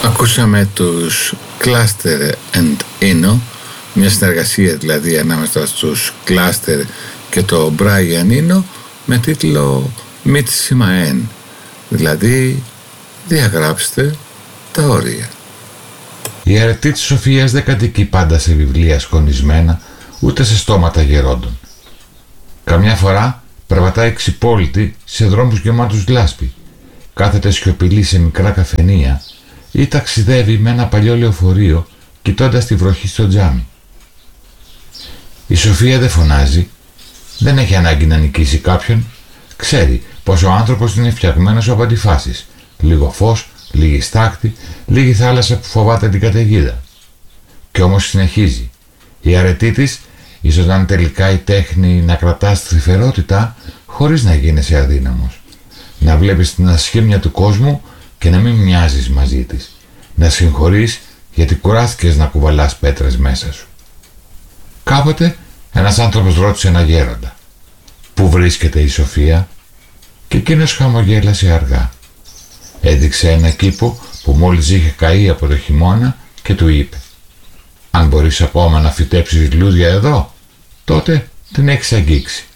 Ακούσαμε τους Cluster and Eno, μια συνεργασία δηλαδή ανάμεσα στους Cluster και το Brian Eno, με τίτλο Mitsima En, δηλαδή διαγράψτε τα όρια. Η αρετή της Σοφίας δεν κατοικεί πάντα σε βιβλία σκονισμένα, ούτε σε στόματα γερόντων. Καμιά φορά περπατάει ξυπόλυτη σε δρόμους γεμάτους λάσπη, κάθεται σιωπηλή σε μικρά καφενεία ή ταξιδεύει με ένα παλιό λεωφορείο κοιτώντας τη βροχή στο τζάμι. Η Σοφία δεν φωνάζει, δεν έχει ανάγκη να νικήσει κάποιον, ξέρει πως ο άνθρωπος είναι φτιαγμένος από αντιφάσεις, λίγο φως, λίγη στάχτη, λίγη θάλασσα που φοβάται την καταιγίδα. Κι όμως συνεχίζει. Η αρετή της ίσως να είναι τελικά η τέχνη να κρατάς τρυφερότητα χωρίς να γίνεσαι αδύναμος. Να βλέπεις την ασχήμια του κόσμου και να μην μοιάζεις μαζί της. Να συγχωρείς γιατί κουράστηκες να κουβαλάς πέτρες μέσα σου. Κάποτε ένας άνθρωπος ρώτησε ένα γέροντα «Πού βρίσκεται η Σοφία?» και εκείνος χαμογέλασε αργά. Έδειξε ένα κήπο που μόλις είχε καεί από το χειμώνα και του είπε «Αν μπορείς ακόμα να φυτέψεις λούδια εδώ, τότε την έχεις αγγίξει».